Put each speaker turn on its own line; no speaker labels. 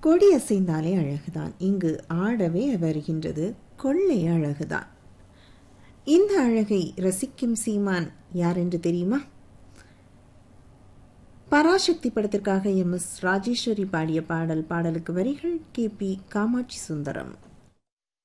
கொடி அசைந்தாலே அழகுதான், இங்கு ஆடவே வருகின்றது கொள்ளை அழகுதான். இந்த அழகை ரசிக்கும் சீமான் யார் என்று தெரியுமா? பராசக்தி படத்திற்காக MS ராஜேஸ்வரி பாடிய பாடல். பாடலுக்கு வரிகள் KP காமாட்சி சுந்தரம்.